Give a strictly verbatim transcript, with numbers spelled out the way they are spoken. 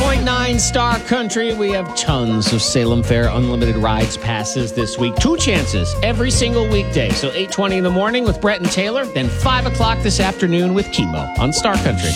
point nine Star Country. We have tons of Salem Fair Unlimited Rides passes this week. Two chances every single weekday. So eight twenty in the morning with Brett and Taylor, then five o'clock this afternoon with Chemo on Star Country.